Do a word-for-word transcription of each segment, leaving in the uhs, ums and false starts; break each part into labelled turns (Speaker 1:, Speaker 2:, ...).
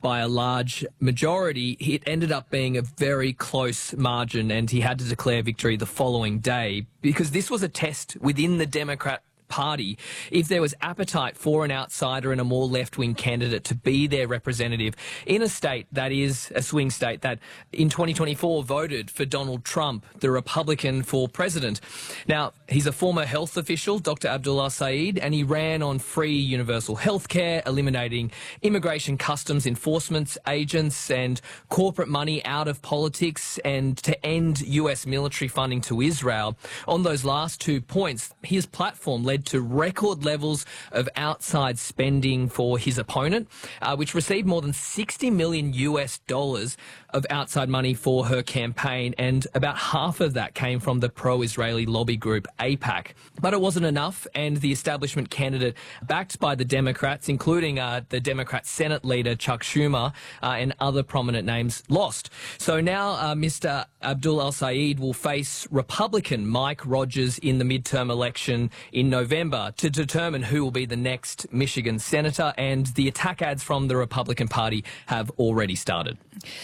Speaker 1: by a large majority, it ended up being a very close margin, and he had to declare victory the following day, because this was a test within the Democrat Party if there was appetite for an outsider and a more left-wing candidate to be their representative in a state that is a swing state that in twenty twenty-four voted for Donald Trump, the Republican, for president. Now, he's a former health official, Doctor Abdul El-Sayed, and he ran on free universal health care, eliminating immigration customs enforcement agents and corporate money out of politics, and to end U S military funding to Israel. On those last two points, his platform led to record levels of outside spending for his opponent, uh, which received more than sixty million U S dollars of outside money for her campaign, and about half of that came from the pro-Israeli lobby group AIPAC. But it wasn't enough, and the establishment candidate, backed by the Democrats, including uh, the Democrat Senate leader Chuck Schumer uh, and other prominent names, lost. So now uh, Mister Abdul El-Sayed will face Republican Mike Rogers in the midterm election in November to determine who will be the next Michigan senator, and the attack ads from the Republican Party have already started.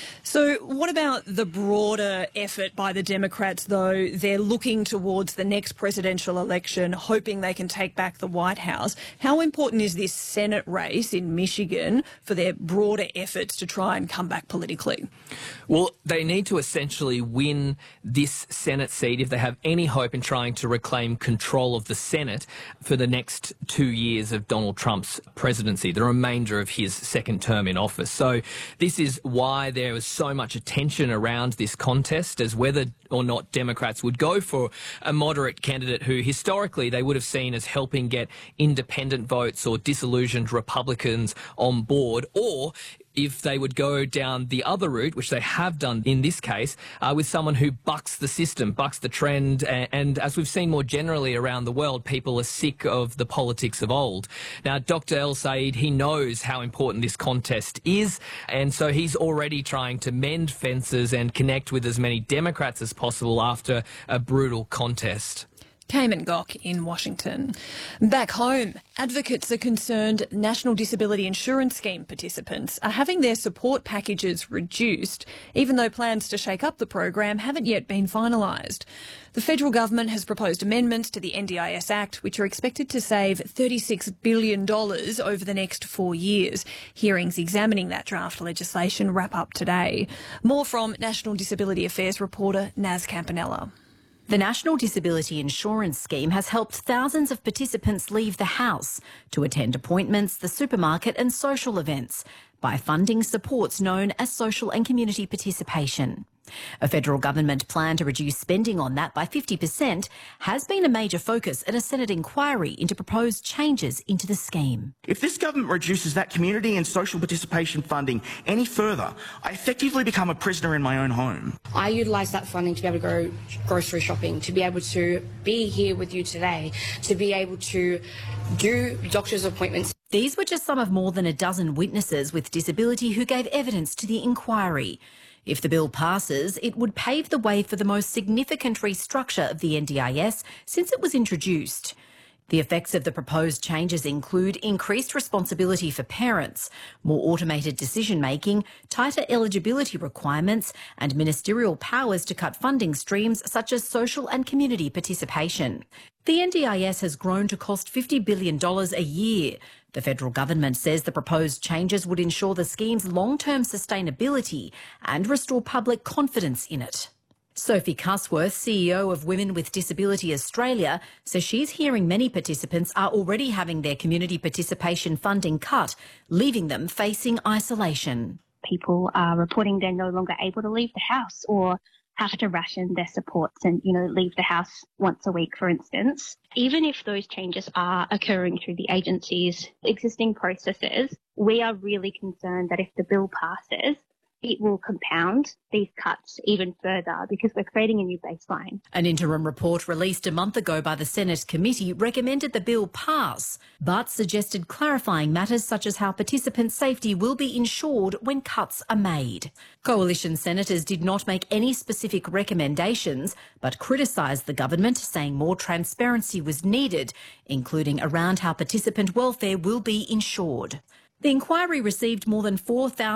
Speaker 2: So what about the broader effort by the Democrats, though? They're looking towards the next presidential election, hoping they can take back the White House. How important is this Senate race in Michigan for their broader efforts to try and come back politically?
Speaker 1: Well, they need to essentially win this Senate seat if they have any hope in trying to reclaim control of the Senate for the next two years of Donald Trump's presidency, the remainder of his second term in office. So this is why there was so much attention around this contest, as whether or not Democrats would go for a moderate candidate who historically they would have seen as helping get independent votes or disillusioned Republicans on board, or if they would go down the other route, which they have done in this case, uh, with someone who bucks the system, bucks the trend. And, and as we've seen more generally around the world, people are sick of the politics of old. Now, Doctor El-Sayed, he knows how important this contest is, and so he's already trying to mend fences and connect with as many Democrats as possible after a brutal contest.
Speaker 2: Cayman Gok in Washington. Back home, advocates are concerned National Disability Insurance Scheme participants are having their support packages reduced, even though plans to shake up the program haven't yet been finalised. The federal government has proposed amendments to the N D I S Act, which are expected to save thirty-six billion dollars over the next four years. Hearings examining that draft legislation wrap up today. More from National Disability Affairs reporter Naz Campanella.
Speaker 3: The National Disability Insurance Scheme has helped thousands of participants leave the house to attend appointments, the supermarket and social events by funding supports known as social and community participation. A federal government plan to reduce spending on that by fifty percent has been a major focus in a Senate inquiry into proposed changes into the scheme.
Speaker 4: If this government reduces that community and social participation funding any further, I effectively become a prisoner in my own home.
Speaker 5: I utilise that funding to be able to go grocery shopping, to be able to be here with you today, to be able to do doctor's appointments.
Speaker 3: These were just some of more than a dozen witnesses with disability who gave evidence to the inquiry. If the bill passes, it would pave the way for the most significant restructure of the N D I S since it was introduced. The effects of the proposed changes include increased responsibility for parents, more automated decision-making, tighter eligibility requirements, and ministerial powers to cut funding streams such as social and community participation. The N D I S has grown to cost fifty billion dollars a year. The federal government says the proposed changes would ensure the scheme's long-term sustainability and restore public confidence in it. Sophie Cusworth, C E O of Women with Disability Australia, says she's hearing many participants are already having their community participation funding cut, leaving them facing isolation.
Speaker 6: People are reporting they're no longer able to leave the house or have to ration their supports and, you know, leave the house once a week, for instance. Even if those changes are occurring through the agency's existing processes, we are really concerned that if the bill passes, it will compound these cuts even further because we're creating a new baseline.
Speaker 3: An interim report released a month ago by the Senate committee recommended the bill pass, but suggested clarifying matters such as how participant safety will be ensured when cuts are made. Coalition senators did not make any specific recommendations, but criticised the government, saying more transparency was needed, including around how participant welfare will be ensured. The inquiry received more than four thousand